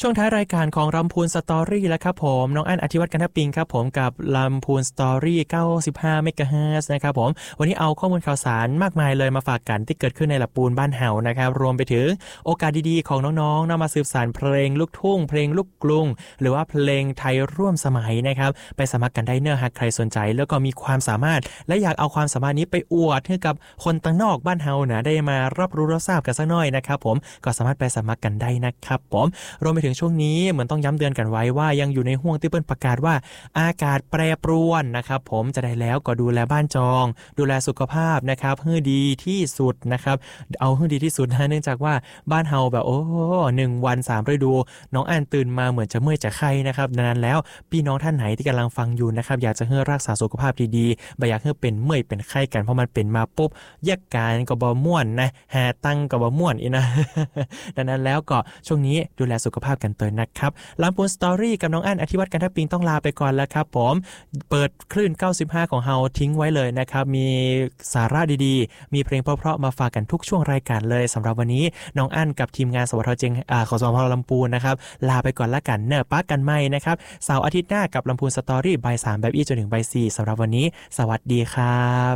ช่วงท้ายรายการของลำพูนสตอรี่แล้วครับผมน้องอั้นอธิวัฒน์กันทปิงครับผมกับลำพูนสตอรี่95เมกะเฮิรตซ์นะครับผมวันนี้เอาข้อมูลข่าวสารมากมายเลยมาฝากกันที่เกิดขึ้นในลำพูนบ้านเฮานะครับรวมไปถึงโอกาสดีๆของน้องๆนำมาสืบสานเพลงลูกทุ่งเพลงลูกกรุงหรือว่าเพลงไทยร่วมสมัยนะครับไปสมัครกันได้เนื้อหากใครสนใจแล้วก็มีความสามารถและอยากเอาความสามารถนี้ไปอวดให้กับคนต่างนอกบ้านเฮานะได้มารับรู้รับทราบกันสักหน่อยนะครับผมก็สามารถไปสมัครกันได้นะครับผมรวมไปถึงช่วงนี้เหมือนต้องย้ำเตือนกันไว้ว่ายังอยู่ในห่วงที่เปิ้นประกาศว่าอากาศแปรปรวนนะครับผมจะได้แล้วก็ดูแลบ้านจองดูแลสุขภาพนะครับให้ดีที่สุดนะครับเอาให้ดีที่สุดนะเนื่องจากว่าบ้านเฮาแบบ1 วัน 3 ฤดูน้องอ่านตื่นมาเหมือนจะเมื่อยจะไข้นะครับดังนั้นแล้วพี่น้องท่านไหนที่กำลังฟังอยู่นะครับอยากจะให้รักษาสุขภาพดีๆบ่อยากให้เป็นเมื่อยเป็นไข้กันเพราะมันเป็นมาปุ๊บแยกการก็บ่ม่วนนะหาตั้งก็บ่ม่วนอีนะดังนั้นแล้วก็ช่วงนี้ดูแลสุขภาพกันเตือนนะครับลำพูนสตอรี่กับน้องอั้นอธิวัฒน์กันทปิงต้องลาไปก่อนแล้วครับผมเปิดคลื่น95ของเฮาทิ้งไว้เลยนะครับมีสาระดีๆมีเพลงเพราะๆมาฝากกันทุกช่วงรายการเลยสำหรับวันนี้น้องอั้นกับทีมงานสวทเจงของสวทลำพูนนะครับลาไปก่อนละกันเนอะปักกันใหม่นะครับเสาร์อาทิตย์หน้ากับลำพูนสตอรี่บ่าย 3แบบจนถึงบ่าย 4สำหรับวันนี้สวัสดีครับ